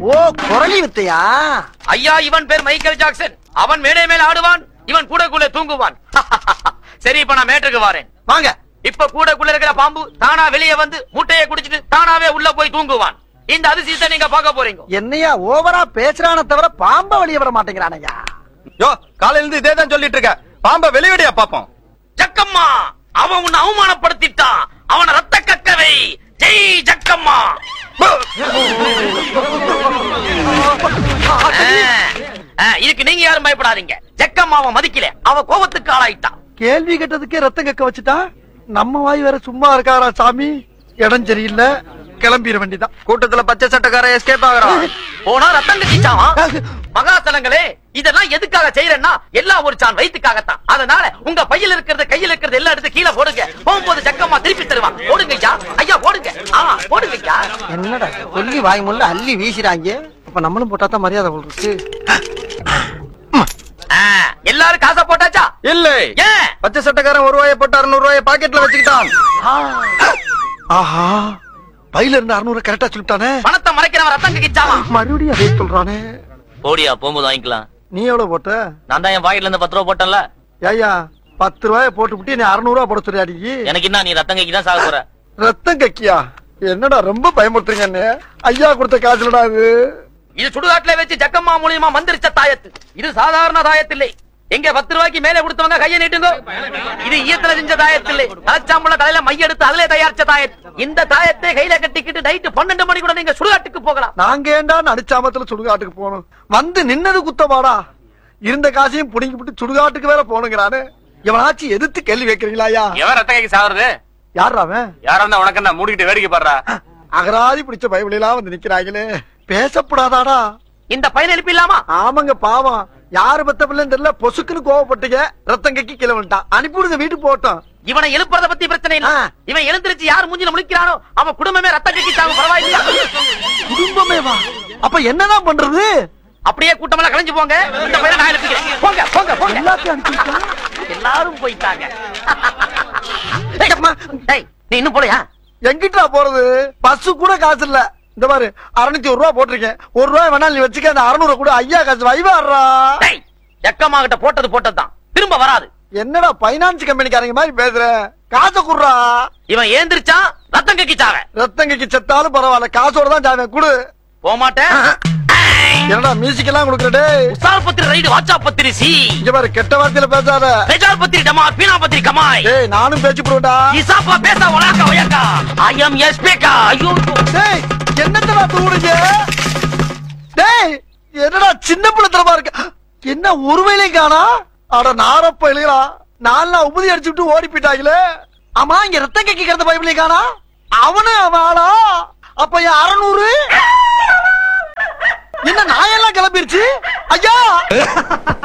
ஓ குரலி வித்தையா? ஐயா, இவன் பேர் மைக்கேல் ஜாக்சன். அவன் மேடை மேல ஆடுவான், இவன் கூடக்குள்ள தூங்குவான். சரி, இப்ப நான் மேட்டுக்கு வரேன். வாங்க. இப்ப கூடக்குள்ள இருக்கிற பாம்பு தானா வெளியே வந்து முட்டையை குடிச்சிட்டு தானாவே உள்ள போய் தூங்குவான். இந்த அதிசயத்தை நீங்க பார்க்க போறீங்க. என்னையா ஓவரா பேசுறான தவிர பாம்ப வெளியே வர மாட்டேங்கிறானையா? யோ, காலையில இருந்து இதேதான் சொல்லிட்டு இருக்க. பாம்ப வெளியடியா பாப்போம். ஜக்கம்மா, அவன் உன்னை அவமானப்படுத்திட்டான். அவனை ரத்த கக்கவை. ஜெய் ஜக்கம்மா. இதுக்கு நீங்க யாரும் பயப்படாதீங்க. ஜக்கம்மா அவன் மதிக்கல, அவ கோபத்துக்கு ஆளாயிட்டான். கேள்வி கேட்டதுக்கே ரத்தம் கக்க வச்சுட்டா. நம்ம வாய் வேற சும்மா இருக்காரா சாமி? இடம் சரியில்லை, கிளம்பிட வேண்டிதான். கூட்டத்துல பச்சை சட்டக்கார எஸ்கேப் ஆகுறான். போனா ரத்தம் கட்டிச்சாமா. மகாசனங்களே, இதெல்லாம் எதுக்காக செய்யறேன்னா எல்லாம் ஒரு சான் வயிற்றுக்காகத்தான். அதனால உங்க பையில இருக்கிறது கையில இருக்கிறது எல்லாம் எடுத்து கீழே போடுங்க. போகும்போது ஜக்கம்மா திருப்பி தருவான். போடுங்க ஐயா, ஐயா போடுங்க. போடுங்க ஐயா. என்னடா சொல்லி வாய் முள்ள அள்ளி வீசுறாங்க. அப்ப நம்மளும் போட்டாதான் மரியாதை போடுறது. எல்லாரும் காசை போட்டாச்சா? இல்ல, ஏன்? பச்சை சட்டக்காரன் 1 ரூபாயை போட்டு 600 ரூபாயை பாக்கெட்ல வச்சுக்கிட்டான். ஆஹா, பையில இருந்து 600 கரெக்டா சொல்லிட்டானே. பணத்தை மறைக்கிறவன் ரத்தம் கக்கிச்சாமா. மறுபடியும் அதே சொல்றானே. போடியா, போகும்போது வாங்கிக்கலாம். நீ எவ்வளவு போட்ட? நான் தான் என் பாக்கெட்ல இருந்து 10 ரூபா போட்டேன்ல. ஐயா 10 ரூபாய போட்டு விட்டு நீ 600 ரூபாய் போட சொல்லியாடி. எனக்கு என்ன, நீ ரத்தம் கக்கி தான் சாக போற. ரத்தம் கக்கியா? என்னடா ரொம்ப பயமுறுத்துறீங்க. ஐயா கொடுத்த காசுலடா இது. இது சுடுகாட்டுல வச்சு ஜக்கம்மா மூலியமா மந்திரிச்ச தாயத்து. இது சாதாரண தாயத்தில்லை. எங்க 10 ரூபாய்க்கு மேல கொடுத்தவங்க கையை நீட்டுங்க. இது ஈயத்துல செஞ்ச தாயத்தில்லை. தலைச்சாம்புல தலையில மைய எடுத்து அதுல தயாரிச்ச தாயத்து. இந்த தாயத்தை கையில கட்டிக்கிட்டு நைட்டு 12 மணி கூட நீங்க சுடுகாட்டுக்கு போகலாம். நாங்க ஏண்டா நடிச்சாமத்துல சுடுகாட்டுக்கு போகணும்? வந்து நின்னது குத்தமாடா. இருந்த காசையும் புடிங்கி விட்டு சுடுகாட்டுக்கு வேற போனுங்கிறானு. எவனாச்சும் எதிர்த்து கேள்வி வைக்கிறீங்களா? ஐயா எவன் ரத்த கைக்கு சாகுறது? யாரா அவன்? யாரா இருந்தா உனக்கு என்ன? மூடிக்கிட்டு வேடிக்கை பாடுறா. அகராதி பிடிச்ச பைபிளெல்லாம் வந்து நிக்கிறாங்களே. பேசப்படாதாடா? இந்த பையன் எழுப்பிடலாமா? ஆமாங்க, பாவம். யாரு பத்த பிள்ளைன்னு தெரியல, பொசுக்குன்னு கோவப்பட்டீங்க. ரத்தம் கக்கி கீழே வந்துட்டான். அனுப்பிவிடுங்க, வீட்டுக்கு போட்டோம். இவனை எழுப்புறத பத்தி பிரச்சனை இல்ல. இவன் எழுந்திருச்சு யார் மூஞ்சில முழிக்கிறானோ அவன் குடும்பமே ரத்தம் கக்கி சாகும். பரவாயில்லையா? குடும்பமே வா? அப்ப என்னதான் பண்றது? அப்படியே கூட்டமெல்லாம் கலைஞ்சு போங்க. இந்த பையனை நான் எழுப்பிக்கிறேன். போங்க போங்க போங்க. எல்லாத்தையும் அனுப்பிட்டா எல்லாரும் போயிட்டாங்க. டேய், நீ இன்னும் போலையா? எங்கிட்டா போறது? பஸ் கூட காசு இல்ல. இந்த மாதிரி 601 ரூபா போட்டிருக்கேன். 1 ரூபாய் வேணாலும் நீ வச்சுக்க. அந்த 600 கூட ஐயா காசு வைவாடுறா. ஜக்கம்மா கிட்ட போட்டதுதான் திரும்ப வராது. என்னடா பைனான்ஸ் கம்பெனிக்காரங்க மாதிரி பேசுற? காசை குடுறா. இவன் ஏந்திரிச்சான் ரத்தம் கக்கிச்சாவ. ரத்தம் கக்கி செத்தாலும் பரவாயில்ல, காசோட தான் ஜாவேன். குடு. போக மாட்டேன். என்னடா மியூசிக் எல்லாம் கொடுக்கறடே? உசார் பத்திரி ரைடு, வாட்சா பத்திரி சி. இங்க பாரு, கெட்ட வார்த்தையில பேசாத. ரெஜால் பத்திரி டமார், பீனா பத்திரி கமாய். டேய், நானும் பேச்சு போடுடா. இசாப்பா பேச ஒலாக்கா ஒயக்கா. ஐ அம் எஸ்பேக்கா. ஐயோ டேய், என்னடா தூடுங்க? டேய், என்னடா சின்ன பிள்ளைத்தனமா இருக்க? என்ன ஒருவேளையும் காணா? அட நாரப்ப எழுகிறா. நான்லாம் உபதி அடிச்சுட்டு ஓடி போயிட்டாங்களே. ஆமா, இங்க ரத்தம் கக்கி கிடந்த பைபிளையும் காணா. அவனு அவனா? அப்ப என் 600 என்ன நாயெல்லாம் கிளம்பிருச்சு? ஐயா